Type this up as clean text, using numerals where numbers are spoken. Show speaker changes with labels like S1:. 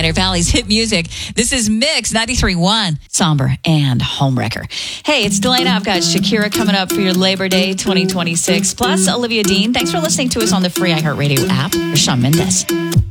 S1: Pioneer Valley's hit music. This is Mix 93.1, Somber and Homewrecker. Hey, it's Delana. I've got Shakira coming up for your Labor Day 2026, plus Olivia Dean. Thanks for listening to us on the free iHeartRadio app. Shawn Mendes.